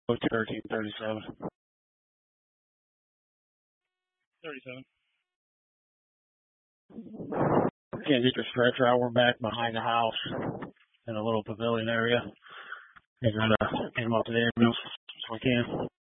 1337. 37. Can't get your stretcher out. We're back behind the house in a little pavilion area. And get him up to the ambulance as we can.